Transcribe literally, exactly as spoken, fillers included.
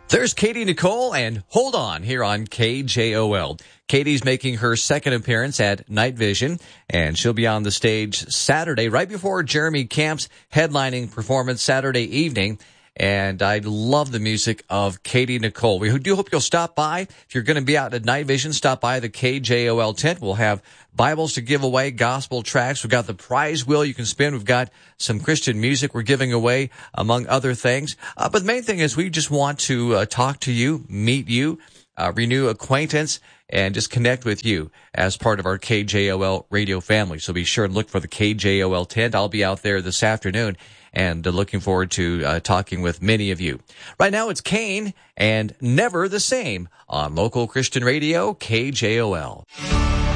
There's Katie Nicole, and hold on here on K J O L. Katie's making her second appearance at Night Vision, and she'll be on the stage Saturday, right before Jeremy Camp's headlining performance Saturday evening. And I love the music of Katie Nicole. We do hope you'll stop by. If you're going to be out at Night Vision, stop by the K J O L tent. We'll have Bibles to give away, gospel tracts. We've got the prize wheel you can spin. We've got some Christian music we're giving away, among other things. Uh, but the main thing is we just want to uh, talk to you, meet you, uh, renew acquaintance, and just connect with you as part of our K J O L radio family. So be sure and look for the K J O L tent. I'll be out there this afternoon, and uh, looking forward to uh, talking with many of you. Right now it's Kane and Never the Same on local Christian radio, K J O L.